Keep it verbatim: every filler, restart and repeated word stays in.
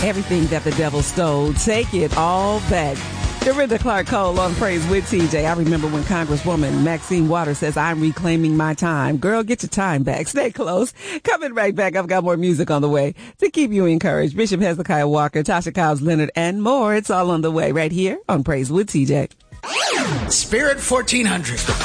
Everything that the devil stole, take it all back. Dorinda Clark Cole on Praise with T J. I remember when Congresswoman Maxine Waters says, I'm reclaiming my time. Girl, get your time back. Stay close. Coming right back. I've got more music on the way to keep you encouraged. Bishop Hezekiah Walker, Tasha Cobbs Leonard, and more. It's all on the way right here on Praise with T J. Spirit fourteen hundred.